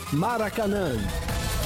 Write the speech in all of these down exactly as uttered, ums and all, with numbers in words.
Maracanã.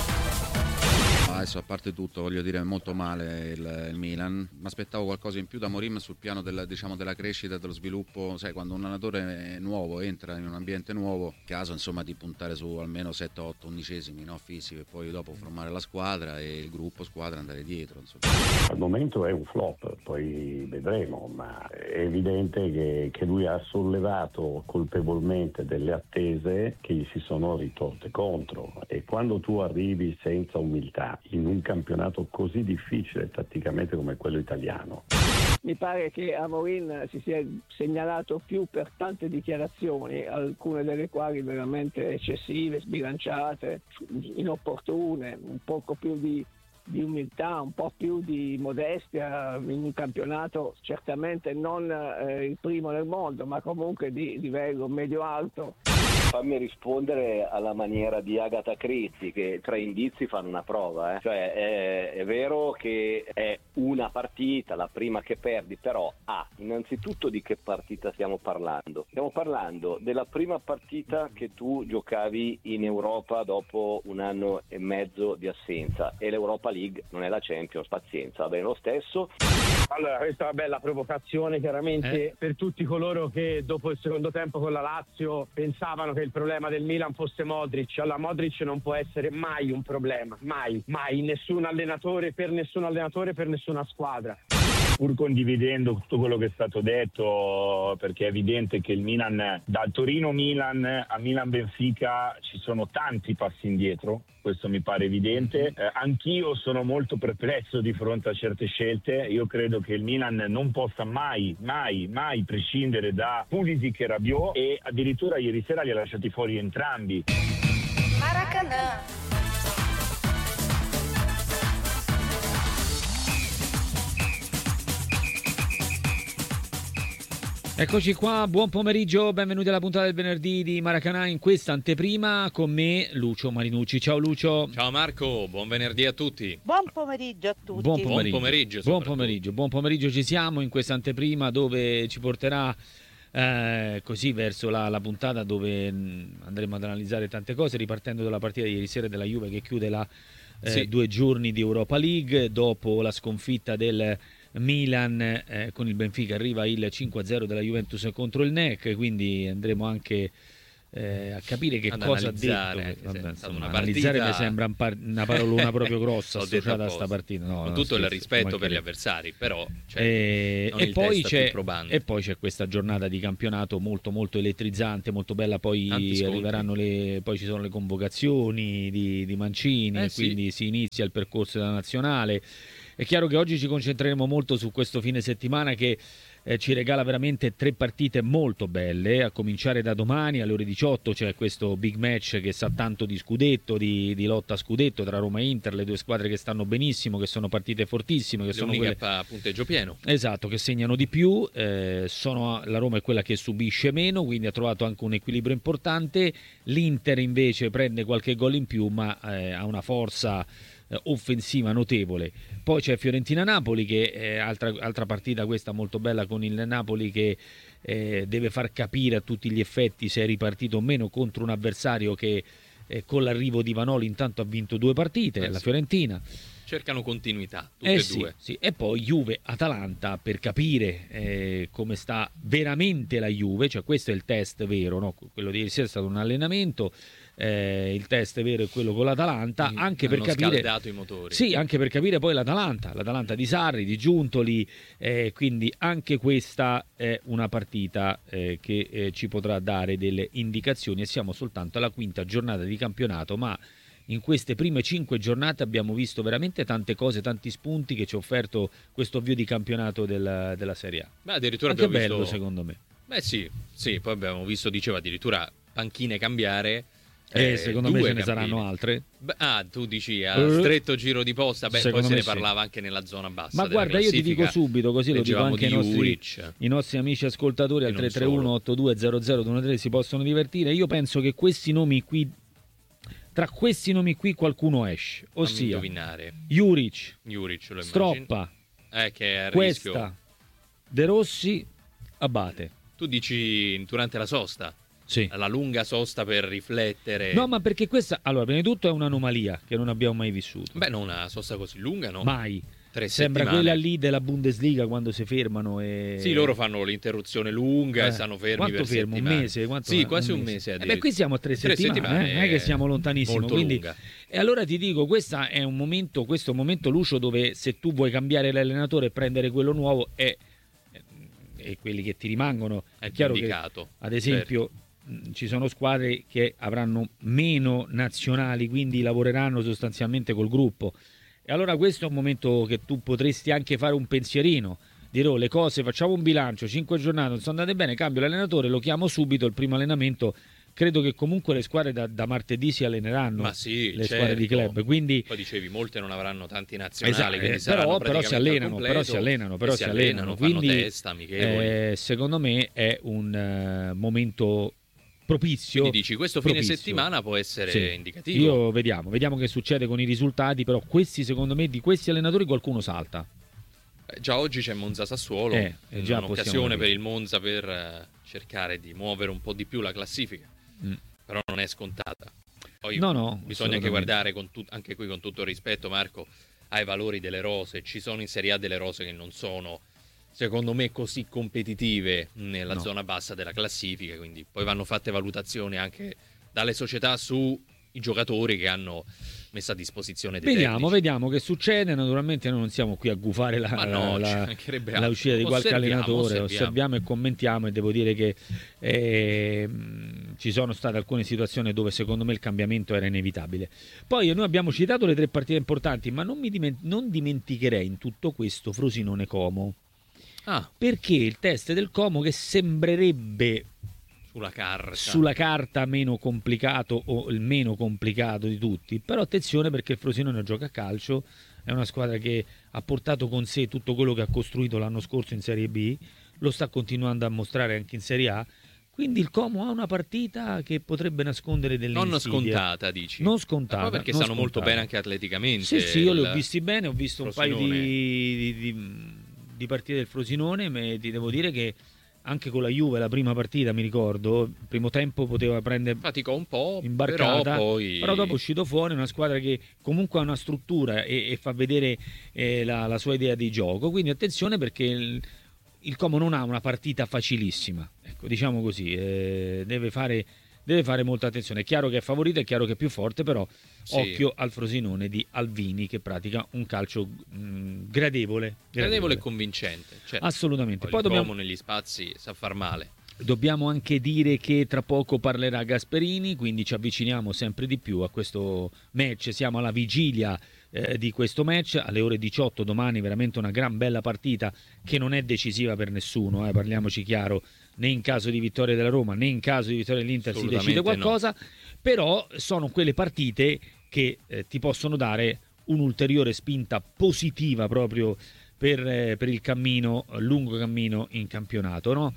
Adesso, a parte tutto, voglio dire, molto male il, il Milan. Mi aspettavo qualcosa in più da Mourinho sul piano del, diciamo, della crescita e dello sviluppo. Sai, quando un allenatore nuovo entra in un ambiente nuovo, caso insomma di puntare su almeno sette otto undicesimi, no, fisico, e poi dopo formare la squadra e il gruppo squadra andare dietro, insomma. Al momento è un flop, poi vedremo, ma è evidente che, che lui ha sollevato colpevolmente delle attese che gli si sono ritorte contro, e quando tu arrivi senza umiltà in un campionato così difficile tatticamente come quello italiano. Mi pare che Amorim si sia segnalato più per tante dichiarazioni, alcune delle quali veramente eccessive, sbilanciate, inopportune, un poco più di, di umiltà, un po' più di modestia in un campionato certamente non eh, il primo nel mondo, ma comunque di livello medio-alto. Fammi rispondere alla maniera di Agatha Christie, che tre indizi fanno una prova, eh. Cioè è, è vero che è una partita, la prima che perdi, però ah, innanzitutto di che partita stiamo parlando? Stiamo parlando della prima partita che tu giocavi in Europa dopo un anno e mezzo di assenza, e l'Europa League non è la Champions, pazienza, va bene lo stesso. Allora, questa è una bella provocazione chiaramente eh? per tutti coloro che dopo il secondo tempo con la Lazio pensavano che il problema del Milan fosse Modric. Allora, Modric non può essere mai un problema, mai, mai, nessun allenatore, per nessun allenatore, per nessuna squadra. Pur condividendo tutto quello che è stato detto, perché è evidente che il Milan, dal Torino-Milan a Milan-Benfica ci sono tanti passi indietro, questo mi pare evidente. Eh, anch'io sono molto perplesso di fronte a certe scelte. Io credo che il Milan non possa mai, mai, mai prescindere da Pulisic e Rabiot, e addirittura ieri sera li ha lasciati fuori entrambi. Maracanã. Eccoci qua, buon pomeriggio, benvenuti alla puntata del venerdì di Maracanã. In questa anteprima con me Lucio Marinucci. Ciao Lucio. Ciao Marco, buon venerdì a tutti. Buon pomeriggio a tutti. Buon pomeriggio. Buon pomeriggio, buon pomeriggio, buon pomeriggio. Ci siamo in questa anteprima dove ci porterà eh, così verso la, la puntata dove mh, andremo ad analizzare tante cose, ripartendo dalla partita di ieri sera della Juve che chiude la eh, sì. due giorni di Europa League dopo la sconfitta del Milan eh, con il Benfica. Arriva il cinque a zero della Juventus contro il N E C, quindi andremo anche eh, a capire che Ad cosa ha detto. Vabbè, insomma, una analizzare partita... mi sembra un par- una parolona proprio grossa associata a sta partita. No, con no, tutto scherzo, il rispetto per gli avversari, però cioè, e, e, poi c'è, e poi c'è questa giornata di campionato molto molto elettrizzante, molto bella. Poi arriveranno le, poi ci sono le convocazioni di, di Mancini, eh, quindi sì. si inizia il percorso della nazionale. È chiaro che oggi ci concentreremo molto su questo fine settimana che eh, ci regala veramente tre partite molto belle, a cominciare da domani alle ore diciotto c'è questo big match che sa tanto di scudetto, di, di lotta a scudetto tra Roma e Inter, le due squadre che stanno benissimo, che sono partite fortissime, che le sono uniche quelle a punteggio pieno. Esatto, che segnano di più, eh, sono, la Roma è quella che subisce meno, quindi ha trovato anche un equilibrio importante. L'Inter invece prende qualche gol in più, ma eh, ha una forza offensiva notevole. Poi c'è Fiorentina-Napoli che è altra, altra partita questa molto bella, con il Napoli che eh, deve far capire a tutti gli effetti se è ripartito o meno contro un avversario che eh, con l'arrivo di Vanoli intanto ha vinto due partite, eh, la Fiorentina. Cercano continuità tutte eh e sì, due. Sì. E poi Juve-Atalanta per capire eh, come sta veramente la Juve, cioè questo è il test vero, no? Quello di ieri sera è stato un allenamento. Eh, il test vero è quello con l'Atalanta, mm, anche per capire scaldato i motori. Sì, anche per capire poi l'Atalanta, l'Atalanta di Sarri, di Giuntoli, eh, quindi anche questa è una partita eh, che eh, ci potrà dare delle indicazioni, e siamo soltanto alla quinta giornata di campionato, ma in queste prime cinque giornate abbiamo visto veramente tante cose, tanti spunti che ci ha offerto questo avvio di campionato della, della Serie A. Beh, addirittura anche abbiamo bello visto... secondo me. Beh sì, sì, poi abbiamo visto, diceva addirittura panchine cambiare. Eh, secondo me ce ne campine. saranno altre. Beh, ah, tu dici a uh, stretto giro di posta. Beh, poi se ne parlava sì. anche nella zona bassa. Ma guarda, io ti dico subito, così lo dico anche ai nostri, i nostri amici ascoltatori al tre tre uno otto due zero zero due uno tre si possono divertire. Io penso che questi nomi qui, tra questi nomi qui qualcuno esce, ossia Juric, Juric lo Stroppa, eh, che è a Questa, rischio. De Rossi, Abate. Tu dici durante la sosta? sì. la lunga sosta per riflettere. No, ma perché questa, allora, prima di tutto è un'anomalia che non abbiamo mai vissuto. Beh, non una sosta così lunga, no? Mai. Tre Sembra settimane. quella lì della Bundesliga quando si fermano e... Sì, loro fanno l'interruzione lunga eh, e stanno fermi quanto per fermo? settimane. Un mese? Quanto sì, è? quasi un un mese. mese. Eh beh, qui siamo a tre, tre settimane, settimane eh? Non è che siamo lontanissimo. molto Quindi... lunga. E allora ti dico, questo è un momento, questo è un momento, Lucio, dove se tu vuoi cambiare l'allenatore e prendere quello nuovo è... e quelli che ti rimangono è, È chiaro indicato, che, ad esempio, certo. ci sono squadre che avranno meno nazionali, quindi lavoreranno sostanzialmente col gruppo. E allora questo è un momento che tu potresti anche fare un pensierino, dire oh, le cose, facciamo un bilancio, cinque giornate non sono andate bene, cambio l'allenatore, lo chiamo subito, il primo allenamento. Credo che comunque le squadre da, da martedì si alleneranno, ma sì, le certo. squadre di club, quindi poi dicevi molte non avranno tanti nazionali, esatto, quindi eh, saranno però, però si allenano, però si allenano, però si, si allenano, allenano quindi fanno testa, amichevoli. Eh, secondo me è un uh, momento propizio. Quindi dici questo propizio. fine settimana può essere sì. indicativo. Io vediamo, vediamo che succede con i risultati, però questi secondo me di questi allenatori qualcuno salta. Eh, già oggi c'è Monza Sassuolo, eh, è già un'occasione per il Monza per uh, cercare di muovere un po' di più la classifica. Mm. Però non è scontata. Poi no, no, bisogna anche guardare con tu- anche qui con tutto il rispetto, Marco, ai valori delle rose. Ci sono in Serie A delle rose che non sono, secondo me, così competitive nella no. zona bassa della classifica, quindi poi vanno fatte valutazioni anche dalle società sui giocatori che hanno messo a disposizione dei vediamo, tecnici. Vediamo che succede. Naturalmente noi non siamo qui a gufare la, no, la, la uscita di qualche osserviamo, allenatore, osserviamo. osserviamo e commentiamo, e devo dire che eh, ci sono state alcune situazioni dove secondo me il cambiamento era inevitabile. Poi noi abbiamo citato le tre partite importanti, ma non, mi diment- non dimenticherei in tutto questo Frosinone-Como, ah. perché il test del Como, che sembrerebbe sulla carta. sulla carta meno complicato o il meno complicato di tutti, però attenzione perché il Frosinone gioca a calcio, è una squadra che ha portato con sé tutto quello che ha costruito l'anno scorso in Serie B, lo sta continuando a mostrare anche in Serie A, quindi il Como ha una partita che potrebbe nascondere delle non insidie. scontata, dici? Non scontata, ma perché non stanno scontata. molto bene anche atleticamente. Sì, sì, io li ho visti bene, ho visto Frosinone. un paio di, di, di, di partite del Frosinone, ma ti devo dire che anche con la Juve la prima partita, mi ricordo, il primo tempo poteva prendere, faticò un po', imbarcata, però poi però dopo è uscito fuori una squadra che comunque ha una struttura e, e fa vedere eh, la, la sua idea di gioco, quindi attenzione perché il, il Como non ha una partita facilissima, ecco, diciamo così, eh, deve fare deve fare molta attenzione. È chiaro che è favorito, è chiaro che è più forte, però sì. Occhio al Frosinone di Alvini che pratica un calcio mh, gradevole, gradevole gradevole e convincente, certo. Assolutamente. Poi, Poi il dobbiamo Como negli spazi sa far male. Dobbiamo anche dire che tra poco parlerà Gasperini, quindi ci avviciniamo sempre di più a questo match, siamo alla vigilia eh, di questo match, alle ore diciotto domani, veramente una gran bella partita che non è decisiva per nessuno, eh, parliamoci chiaro, né in caso di vittoria della Roma né in caso di vittoria dell'Inter si decide qualcosa, no. Però sono quelle partite che eh, ti possono dare un'ulteriore spinta positiva proprio per, eh, per il cammino, lungo cammino in campionato, no?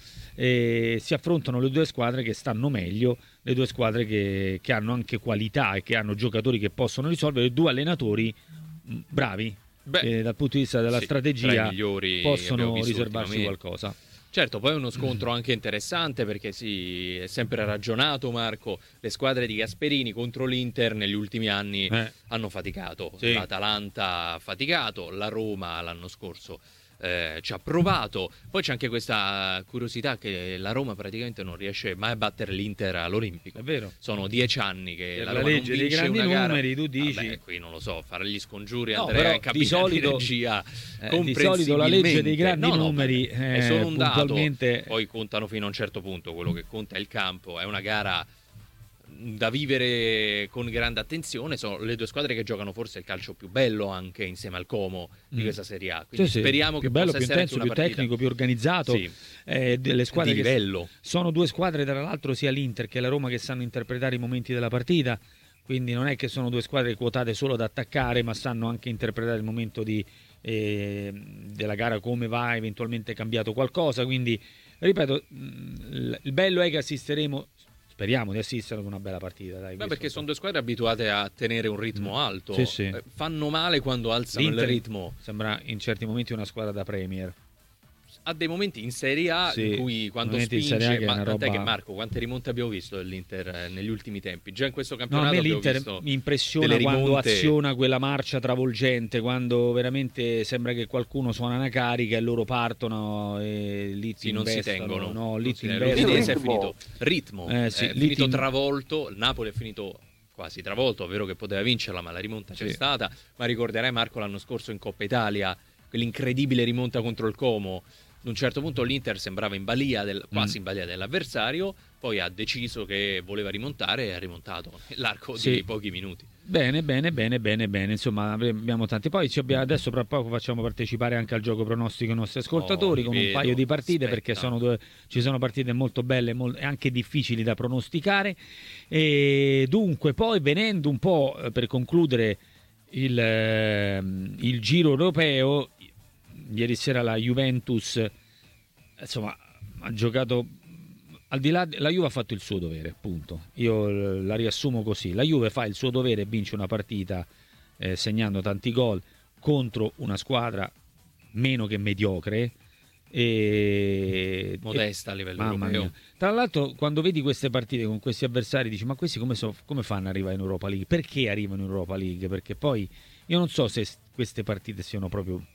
E si affrontano le due squadre che stanno meglio, le due squadre che, che hanno anche qualità e che hanno giocatori che possono risolvere, due allenatori mh, bravi. Beh, che dal punto di vista della sì, strategia possono riservarsi qualcosa. Certo, poi è uno scontro anche interessante perché sì, è sempre ragionato, Marco, le squadre di Gasperini contro l'Inter negli ultimi anni eh. hanno faticato, sì. L'Atalanta ha faticato, la Roma l'anno scorso eh, ci ha provato, poi c'è anche questa curiosità che la Roma praticamente non riesce mai a battere l'Inter all'Olimpico. È vero. Sono dieci anni che per la, la Roma legge non dei grandi una gara. numeri, tu dici. Vabbè, qui non lo so, fare gli scongiuri, no, andare in cabina di, solito, di regia eh, di solito la legge dei grandi no, no, numeri è solo un dato, poi contano fino a un certo punto, quello che conta è il campo, è una gara da vivere con grande attenzione, sono le due squadre che giocano forse il calcio più bello anche insieme al Como di mm. questa Serie A, quindi sì, speriamo sì. che più bello, possa più essere intenso, anche una più partita. tecnico, più organizzato, sì. eh, delle squadre di che livello. Sono due squadre tra l'altro sia l'Inter che la Roma che sanno interpretare i momenti della partita, quindi non è che sono due squadre quotate solo ad attaccare, ma sanno anche interpretare il momento di, eh, della gara, come va, eventualmente cambiato qualcosa, quindi ripeto, il bello è che assisteremo, speriamo di assistere ad una bella partita. Dai, Beh, perché sono due squadre abituate a tenere un ritmo alto, sì, sì. fanno male quando alzano L'Inter il ritmo. Sembra in certi momenti una squadra da Premier. ha dei momenti in Serie A sì, in cui quando spinge, che ma tant'è roba... che Marco, quante rimonte abbiamo visto dell'Inter negli ultimi tempi? Già in questo campionato no, a me l'Inter mi impressiona quando aziona quella marcia travolgente, quando veramente sembra che qualcuno suona una carica e loro partono e lì sì, non si tengono. No, lì si l'Udinese è finito ritmo, eh, sì, è finito travolto, il Napoli è finito quasi travolto, è vero che poteva vincerla, ma la rimonta c'è sì. stata. Ma ricorderai Marco l'anno scorso in Coppa Italia, quell'incredibile rimonta contro il Como. Ad un certo punto l'Inter sembrava in balia del, quasi mm. in balia dell'avversario, poi ha deciso che voleva rimontare e ha rimontato nell'arco sì. di pochi minuti. Bene, bene, bene, bene, bene. Insomma, abbiamo tanti. Poi ci abbiamo, adesso tra poco facciamo partecipare anche al gioco pronostico i nostri ascoltatori oh, con vedo. un paio di partite. Aspetta. Perché sono due, ci sono partite molto belle e anche difficili da pronosticare. E dunque, poi venendo un po' per concludere il, il giro europeo, ieri sera la Juventus insomma ha giocato, al di là, la Juve ha fatto il suo dovere, punto. Io la riassumo così: la Juve fa il suo dovere e vince una partita eh, segnando tanti gol contro una squadra meno che mediocre e modesta a livello mamma europeo. Mia. Tra l'altro, quando vedi queste partite con questi avversari dici: ma questi come, so, come fanno ad arrivare in Europa League? Perché arrivano in Europa League? Perché poi io non so se queste partite siano proprio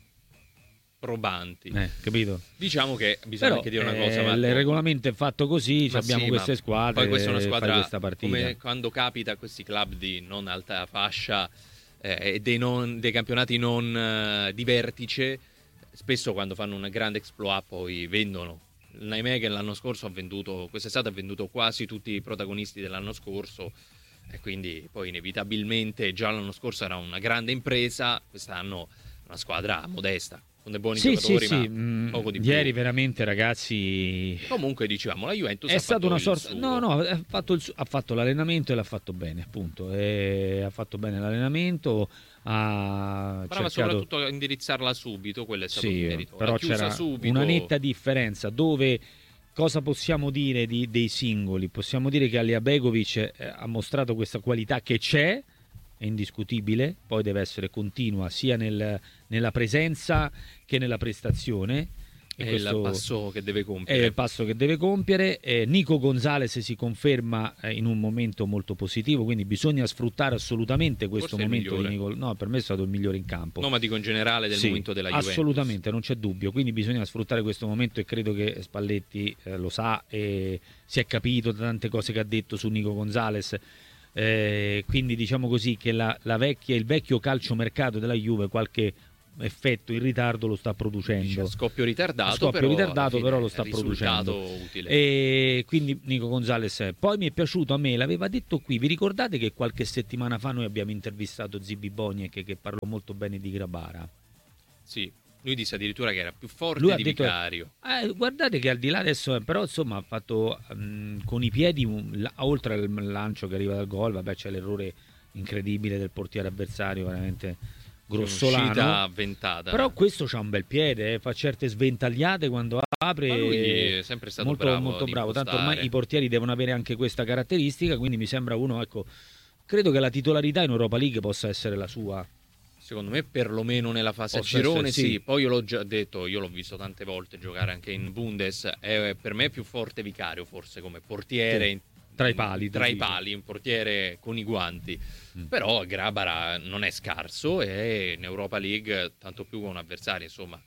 probanti, eh, capito? Diciamo che bisogna Però, anche dire una eh, cosa, Marco. Il regolamento è fatto così, abbiamo sì, queste squadre, poi questa è una squadra questa partita. Come quando capita a questi club di non alta fascia eh, e dei, non, dei campionati non eh, di vertice, spesso quando fanno un grande exploit poi vendono. Il Nijmegen l'anno scorso ha venduto, quest'estate ha venduto quasi tutti i protagonisti dell'anno scorso e quindi poi inevitabilmente già l'anno scorso era una grande impresa, quest'anno una squadra modesta con dei buoni sì, giocatori, sì, ma sì. Mm, poco di ieri più. veramente, ragazzi, comunque dicevamo la Juventus è ha stata fatto una il sorta suo. no no ha fatto, il su... ha fatto l'allenamento e l'ha fatto bene, appunto, e ha fatto bene l'allenamento, ha brava cercato... soprattutto a indirizzarla subito, quello è stato sì, il merito. però c'era subito. una netta differenza. Dove cosa possiamo dire di, dei singoli? Possiamo dire che Alija Begovic eh, ha mostrato questa qualità che c'è, è indiscutibile, poi deve essere continua sia nel, nella presenza che nella prestazione. È E questo il passo che deve compiere. È il passo che deve compiere. Eh, Nico Gonzalez si conferma eh, in un momento molto positivo, quindi bisogna sfruttare assolutamente questo Forse momento di Nico. No, per me è stato il migliore in campo. No, ma dico in generale del sì, momento della Juventus. Assolutamente, non c'è dubbio. Quindi bisogna sfruttare questo momento e credo che Spalletti eh, lo sa e si è capito da tante cose che ha detto su Nico Gonzalez. Eh, quindi diciamo così che la, la vecchia, il vecchio calciomercato della Juve qualche effetto in ritardo lo sta producendo. Dice, scoppio ritardato, scoppio però, ritardato però lo sta producendo utile. E quindi Nico Gonzalez poi mi è piaciuto, a me l'aveva detto qui, vi ricordate che qualche settimana fa noi abbiamo intervistato Zibi Boniek che parlò molto bene di Grabara? Sì, lui disse addirittura che era più forte lui di detto, Vicario. Eh, guardate che al di là adesso, però insomma ha fatto um, con i piedi, un, oltre al lancio che arriva dal gol, vabbè c'è l'errore incredibile del portiere avversario, veramente grossolano, avventata. Però questo c'ha un bel piede, eh, fa certe sventagliate quando apre. Ma lui è sempre stato molto bravo, molto bravo. Tanto ormai i portieri devono avere anche questa caratteristica, quindi mi sembra uno, ecco, credo che la titolarità in Europa League possa essere la sua. Secondo me perlomeno nella fase a girone essere, sì. sì. Poi io l'ho già detto, io l'ho visto tante volte giocare anche in Bundes, è per me più forte Vicario forse come portiere. Sì. Tra i pali, tra i pali, un portiere con i guanti. Mm. Però Grabara non è scarso e in Europa League, tanto più con avversari, insomma,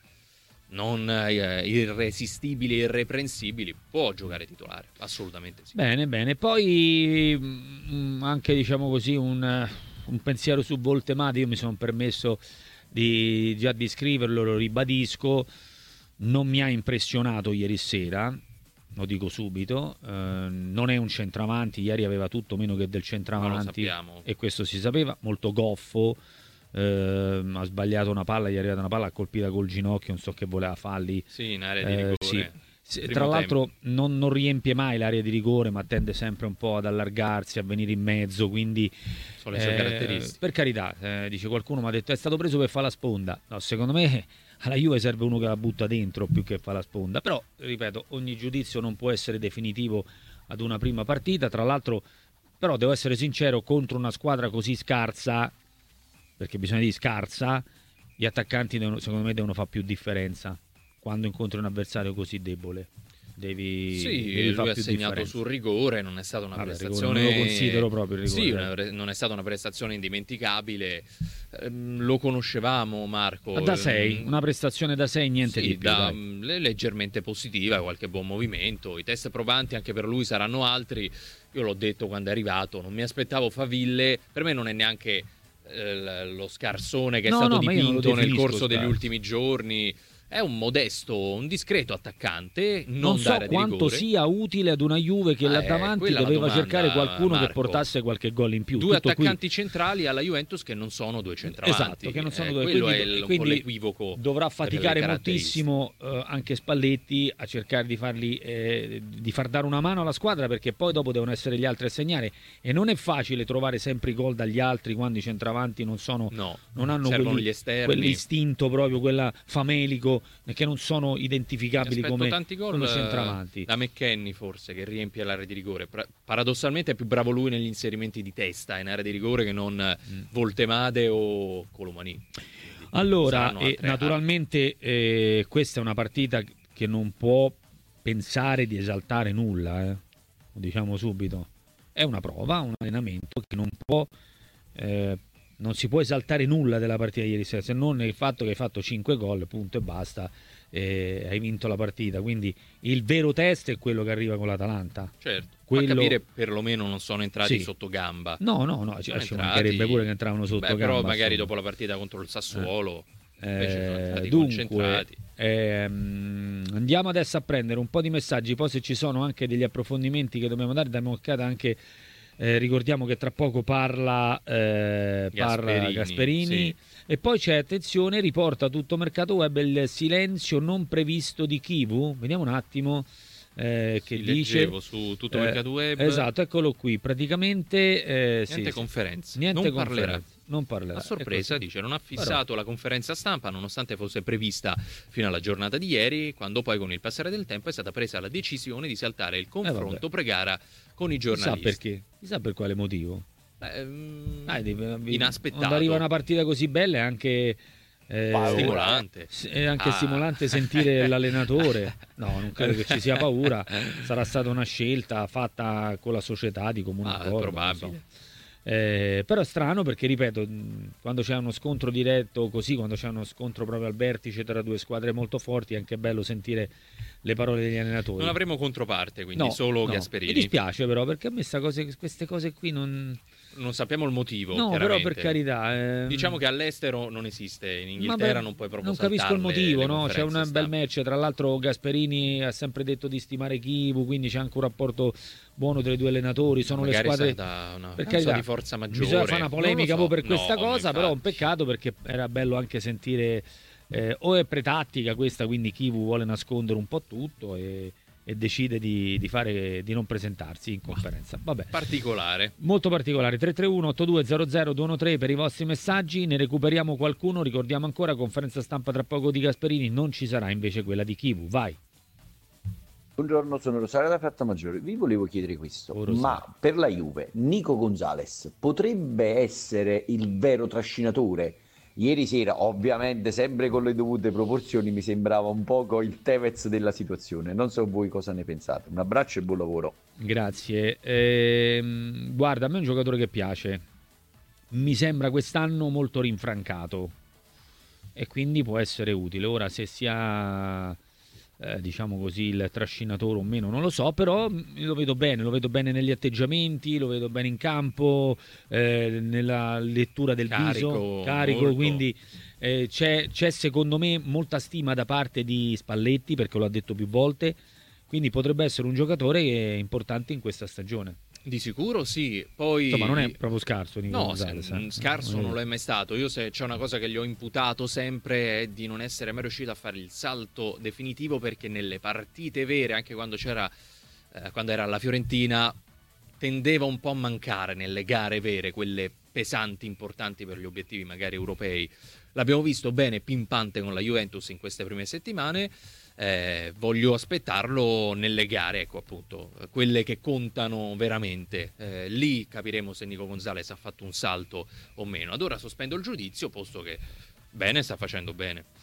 non eh, irresistibili e irreprensibili, può giocare titolare, assolutamente sì. Bene, bene. Poi mh, anche, diciamo così, un, un pensiero su Voltemati, io mi sono permesso di già di scriverlo, lo ribadisco, non mi ha impressionato ieri sera. Lo dico subito, eh, non è un centravanti, ieri aveva tutto meno che del centravanti e questo si sapeva, molto goffo, eh, ha sbagliato una palla, gli è arrivata una palla, ha colpita col ginocchio, non so che voleva farli. Sì, in area di rigore. Eh, sì. Tra l'altro non, non riempie mai l'area di rigore, ma tende sempre un po' ad allargarsi, a venire in mezzo, quindi sono le sue eh, caratteristiche. Per carità, eh, dice qualcuno, mi ha detto è stato preso per fare la sponda. No, secondo me alla Juve serve uno che la butta dentro più che fa la sponda, però ripeto, ogni giudizio non può essere definitivo ad una prima partita. Tra l'altro, però devo essere sincero, contro una squadra così scarsa, perché bisogna dire scarsa, gli attaccanti devono, secondo me devono fare più differenza quando incontri un avversario così debole. Devi, sì, devi lui ha segnato differenza. sul rigore, non è stata una Vabbè, prestazione, non lo considero proprio il rigore. Sì, una, non è stata una prestazione indimenticabile. Ehm, lo conoscevamo, Marco. Da sei, una prestazione da sei, niente sì, di più. da, dai. leggermente positiva, qualche buon movimento. I test provanti anche per lui saranno altri. Io l'ho detto quando è arrivato, non mi aspettavo faville. Per me non è neanche eh, lo scarsone che è no, stato no, dipinto nel corso degli scarso. ultimi giorni. È un modesto, un discreto attaccante, non, non so d'area di quanto rigore. sia utile ad una Juve che là Eh, davanti quella doveva la domanda, cercare qualcuno Marco. che portasse qualche gol in più. Due Tutto attaccanti qui. centrali alla Juventus che non sono due centravanti. Esatto, che non sono eh, due. quello Quindi, è il, un quindi po' l'equivoco. dovrà faticare caratteristiche. moltissimo eh, anche Spalletti a cercare di farli eh, di far dare una mano alla squadra, perché poi dopo devono essere gli altri a segnare e non è facile trovare sempre i gol dagli altri quando i centravanti non sono No, non hanno servono quelli, gli esterni. quell'istinto proprio, quella famelico, che non sono identificabili Aspetto come, tanti gol come centravanti. da McKennie forse, che riempie l'area di rigore. Pra- paradossalmente è più bravo lui negli inserimenti di testa in area di rigore che non mm. Voltemade o Colomani. Allora, eh, naturalmente eh, questa è una partita che non può pensare di esaltare nulla, eh. Lo diciamo subito. È una prova, un allenamento che non può eh, non si può esaltare nulla della partita di ieri sera, se non il fatto che hai fatto cinque gol, punto e basta, e hai vinto la partita. Quindi il vero test è quello che arriva con l'Atalanta. Certo, quello... fa capire perlomeno non sono entrati sì. sotto gamba. No, no, no, ci, ci mancherebbe pure che entravano sotto Beh, gamba. però magari insomma. dopo la partita contro il Sassuolo eh, invece sono stati dunque, concentrati. Ehm, andiamo adesso a prendere un po' di messaggi, poi se ci sono anche degli approfondimenti che dobbiamo dare, diamo un'occhiata anche. Eh, ricordiamo che tra poco parla, eh, parla Gasperini, Gasperini sì. E poi c'è, attenzione, riporta tutto mercato web il silenzio non previsto di Kivu. Vediamo un attimo eh, che sì, dice leggevo su tutto mercato web. Eh, esatto, eccolo qui. Praticamente eh, niente sì, conferenze, niente non conferenze. parlerà. Non parlerà. A sorpresa, ecco, dice, non ha fissato però... la conferenza stampa nonostante fosse prevista fino alla giornata di ieri, quando poi con il passare del tempo è stata presa la decisione di saltare il confronto eh, pre-gara con i giornalisti. Chissà perché, chissà per quale motivo. Beh, um, Dai, devi, inaspettato. Quando arriva una partita così bella è anche... Eh, stimolante. È anche ah. stimolante sentire l'allenatore. No, non credo che ci sia paura. Sarà stata una scelta fatta con la società di comune ah, accordo. probabile. Eh, però è strano perché, ripeto, quando c'è uno scontro diretto così, quando c'è uno scontro proprio al vertice tra due squadre molto forti, è anche bello sentire le parole degli allenatori. Non avremo controparte, quindi no, solo no. Gasperini. Mi dispiace però, perché a me cose, queste cose qui non... Non sappiamo il motivo. No, però per carità. Ehm... Diciamo che all'estero non esiste, in Inghilterra Vabbè, non puoi proprio non capisco il saltarle motivo, le no? C'è un conferenze bel stampa. match. Tra l'altro, Gasperini ha sempre detto di stimare Kivu, quindi c'è anche un rapporto buono tra i due allenatori. Sono Magari le squadre è stata una per causa carità, di forza maggiore. Bisogna fare una polemica so. per questa no, cosa, però è un peccato perché era bello anche sentire. Eh, o è pretattica questa, quindi Kivu vuole nascondere un po' tutto e. e decide di, di, fare, di non presentarsi in conferenza. Vabbè. Particolare. Molto particolare. tre tre uno otto due zero zero due uno tre per i vostri messaggi. Ne recuperiamo qualcuno. Ricordiamo ancora, conferenza stampa tra poco di Gasperini. Non ci sarà invece quella di Kivu. Vai. Buongiorno, sono Rosario da Frattamaggiore. Vi volevo chiedere questo. Oh, ma per la Juve, Nico Gonzalez potrebbe essere il vero trascinatore? Ieri sera, ovviamente sempre con le dovute proporzioni, mi sembrava un poco il Tevez della situazione. Non so voi cosa ne pensate. Un abbraccio e buon lavoro. Grazie. Ehm, guarda, a me è un giocatore che piace. Mi sembra quest'anno molto rinfrancato e quindi può essere utile. Ora, se sia... Eh, diciamo così, il trascinatore o meno non lo so, però lo vedo bene, lo vedo bene negli atteggiamenti, lo vedo bene in campo, eh, nella lettura del carico, viso, carico, molto. quindi eh, c'è, c'è secondo me molta stima da parte di Spalletti, perché lo ha detto più volte, quindi potrebbe essere un giocatore che è importante in questa stagione. Di sicuro sì, poi... Insomma, non è proprio scarso Nico No, Gonzalez, se, eh. scarso non lo è mai stato. Io se c'è una cosa che gli ho imputato sempre è di non essere mai riuscito a fare il salto definitivo, perché nelle partite vere, anche quando c'era eh, quando era alla Fiorentina, tendeva un po' a mancare nelle gare vere, quelle pesanti, importanti per gli obiettivi magari europei. L'abbiamo visto bene pimpante con la Juventus in queste prime settimane. Eh, voglio aspettarlo nelle gare, ecco, appunto, quelle che contano veramente. Eh, lì capiremo se Nico Gonzalez ha fatto un salto o meno. Ad ora sospendo il giudizio, posto che bene, sta facendo bene.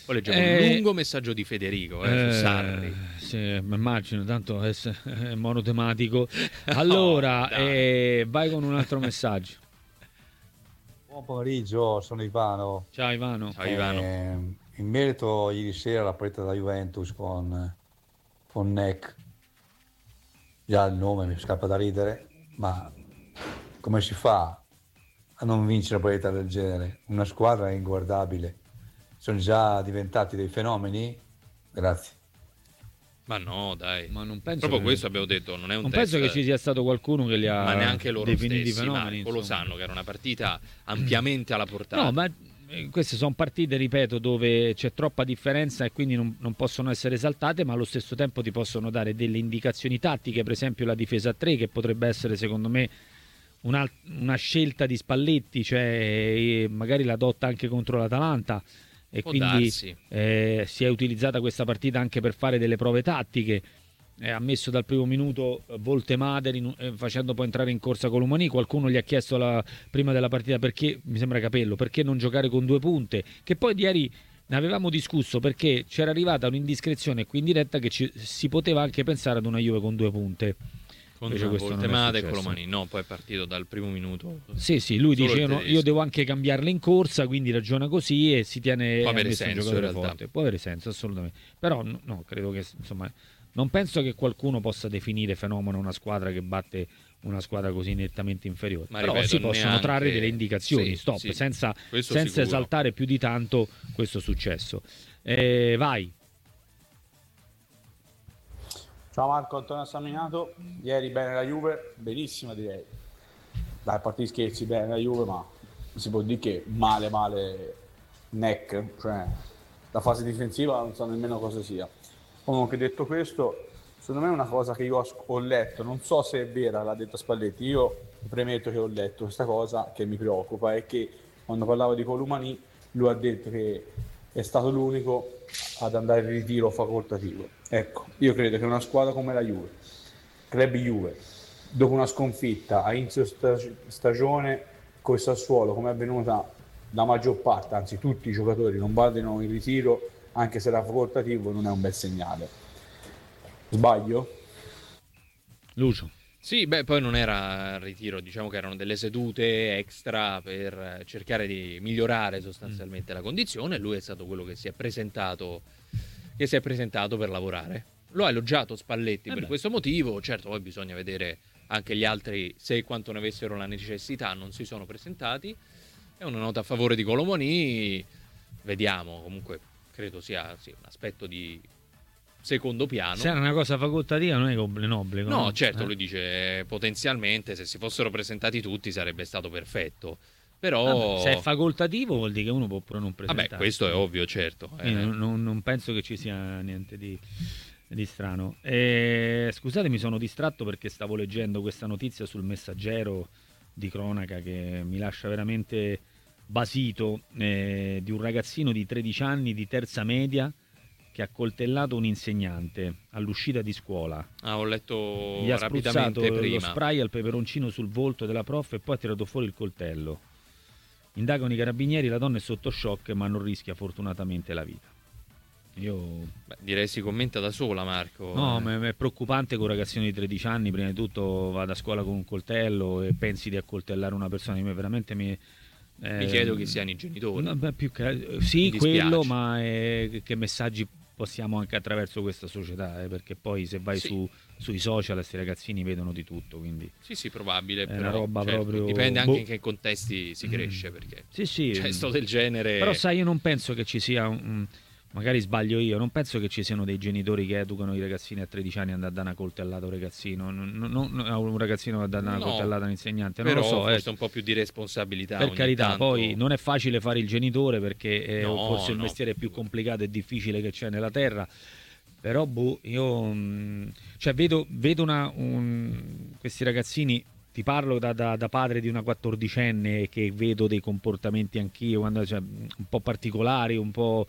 Poi leggevo Eh, un lungo messaggio di Federico eh, Eh, su Sarri. sì, mi immagino, tanto è, è monotematico. Allora, dai. eh, vai con un altro messaggio. Buon pomeriggio, sono Ivano. Ciao Ivano. Ciao, Ivano. Eh, in merito ieri sera alla partita della Juventus con, con Neck, già il nome mi scappa da ridere, ma come si fa a non vincere una partita del genere? Una squadra inguardabile. Sono già diventati dei fenomeni? Grazie. Ma no, dai. Ma non penso Proprio che- questo abbiamo detto, non è un Non test. penso che ci sia stato qualcuno che li ha Ma neanche loro definiti stessi, fenomeni. Marco, lo insomma. sanno che era una partita ampiamente alla portata. No, ma eh, queste sono partite, ripeto, dove c'è troppa differenza e quindi non, non possono essere esaltate, ma allo stesso tempo ti possono dare delle indicazioni tattiche, per esempio la difesa a tre, che potrebbe essere secondo me una, una scelta di Spalletti, cioè eh, magari la adotta anche contro l'Atalanta e Può quindi darsi. eh, si è utilizzata questa partita anche per fare delle prove tattiche. Eh, ha messo dal primo minuto eh, Voltemade in- eh, facendo poi entrare in corsa Colomani. Qualcuno gli ha chiesto la- prima della partita perché, mi sembra Capello, perché non giocare con due punte, che poi di ieri ne avevamo discusso perché c'era arrivata un'indiscrezione qui in diretta che ci- si poteva anche pensare ad una Juve con due punte. Con Invece questo non è Voltemade e successo. Colomani. No, poi è partito dal primo minuto. Sì, sì, lui Solo dice il io, no- tedesco. io devo anche cambiarle in corsa, quindi ragiona così e si tiene Può ha avere messo un senso, giocatore in realtà. forte. Può avere senso, assolutamente. Però no, no, credo che insomma non penso che qualcuno possa definire fenomeno una squadra che batte una squadra così nettamente inferiore. Ma Però ripeto, si possono neanche- trarre delle indicazioni, sì, stop, sì, senza, questo senza sicuro. esaltare più di tanto questo successo. Eh, vai. Ciao Marco, Antonio Saminato. Ieri bene la Juve, benissima direi. Dai, a parte gli scherzi, bene la Juve, ma non si può dire che male male Neck, cioè la fase difensiva non so nemmeno cosa sia. Comunque detto questo, secondo me è una cosa che io ho, ho letto, non so se è vera, l'ha detto Spalletti, io premetto che ho letto questa cosa che mi preoccupa, è che quando parlavo di Colomani lui ha detto che è stato l'unico ad andare in ritiro facoltativo. Ecco, io credo che una squadra come la Juve, Club Juve, dopo una sconfitta a inizio stag- stagione con il Sassuolo, come è avvenuta la maggior parte, anzi tutti i giocatori non vadano in ritiro, anche se era facoltativo, non è un bel segnale. Sbaglio? Lucio. Sì, beh, poi non era il ritiro, diciamo che erano delle sedute extra per cercare di migliorare sostanzialmente la condizione. Lui è stato quello che si è presentato, che si è presentato per lavorare. Lo ha elogiato Spalletti Eh per beh. questo motivo. Certo, poi bisogna vedere anche gli altri, se e quanto ne avessero la necessità, non si sono presentati. È una nota a favore di Colomoni. Vediamo, comunque credo sia sì, un aspetto di secondo piano. Se era una cosa facoltativa non è che obbligo, obbligo, No, certo, Eh. lui dice potenzialmente se si fossero presentati tutti sarebbe stato perfetto. Però Vabbè, se è facoltativo vuol dire che uno può pure non presentarsi. Vabbè, questo è ovvio, certo. Quindi Eh, non, non- non penso che ci sia niente di, di strano. Eh, scusate, mi sono distratto perché stavo leggendo questa notizia sul Messaggero di cronaca che mi lascia veramente basito, eh, di un ragazzino di tredici anni di terza media che ha coltellato un insegnante all'uscita di scuola. Ah, ho letto Gli ha rapidamente spruzzato prima. lo spray al peperoncino sul volto della prof e poi ha tirato fuori il coltello. Indagano i carabinieri, la donna è sotto shock ma non rischia fortunatamente la vita. Io... Beh, direi si commenta da sola, Marco. No, Eh. ma è preoccupante che un ragazzino di tredici anni prima di tutto vada a scuola con un coltello e pensi di accoltellare una persona. Io veramente mi... eh, Mi chiedo chi siano i genitori. no, beh, più che... Sì, Mi quello, dispiace. ma eh, che messaggi possiamo anche attraverso questa società, eh, perché poi se vai Sì. su, sui social questi ragazzini vedono di tutto, quindi Sì, sì, probabile. è però, una roba certo, proprio... dipende anche boh. in che contesti si cresce, perché Sì, sì. gesto del genere... Però sai, io non penso che ci sia un... Magari sbaglio io, non penso che ci siano dei genitori che educano i ragazzini a tredici anni ad andare a dare una coltellata a un ragazzino, non, non- non- a un ragazzino a dare una No, coltellata a un insegnante, non però lo so. forse eh. un po' più di responsabilità. Per ogni carità, tanto. poi non è facile fare il genitore perché eh, No, forse il no. mestiere più complicato e difficile che c'è nella terra. Però boh, io mh, cioè vedo, vedo una, un- questi ragazzini, ti parlo da, da- da padre di una quattordicenne che vedo dei comportamenti anch'io, quando, cioè, un po' particolari, un po'...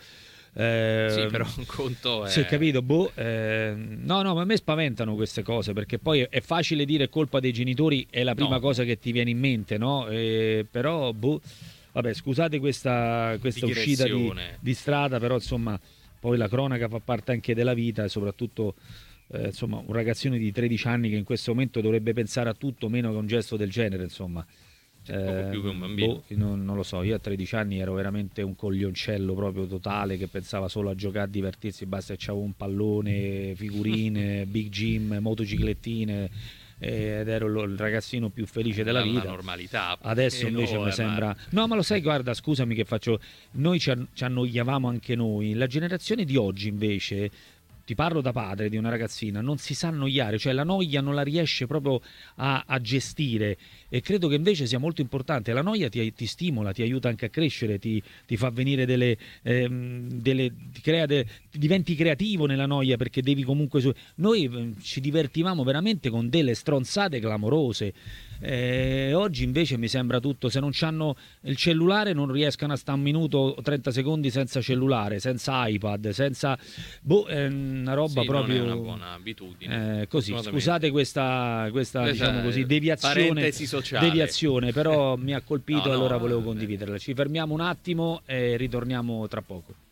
eh, Sì, però un conto è... sì, ho capito, boh, eh, no, no, ma a me spaventano queste cose perché poi è facile dire colpa dei genitori, è la prima No. cosa che ti viene in mente, no? Eh, però, boh, vabbè, scusate questa, questa uscita di, di strada, però insomma poi la cronaca fa parte anche della vita e soprattutto eh, insomma un ragazzino di tredici anni che in questo momento dovrebbe pensare a tutto meno che a un gesto del genere, insomma. C'è eh, poco più che un bambino. Boh, non, non lo so, io a tredici anni ero veramente un coglioncello proprio totale che pensava solo a giocare, a divertirsi, basta che c'avevo un pallone, figurine, big gym, motociclettine ed ero il ragazzino più felice della vita. La normalità. Adesso invece mi sembra... No, ma lo sai, guarda, scusami che faccio... Noi ci, an- ci annoiavamo anche noi. La generazione di oggi invece... Ti parlo da padre di una ragazzina, non si sa annoiare, cioè la noia non la riesce proprio a, a gestire, e credo che invece sia molto importante. La noia ti, ti stimola, ti aiuta anche a crescere, ti, ti fa venire delle, ehm, delle ti crea de, diventi creativo nella noia, perché devi comunque su... Noi eh, ci divertivamo veramente con delle stronzate clamorose. Eh, oggi invece mi sembra tutto, se non c'hanno il cellulare non riescono a stare un minuto o trenta secondi senza cellulare, senza iPad, senza boh, è una roba sì, proprio non è una buona abitudine. Eh, così, scusate questa, questa diciamo così, deviazione, sociale. deviazione, però mi ha colpito, no, no, allora volevo eh, condividerla. Ci fermiamo un attimo e ritorniamo tra poco.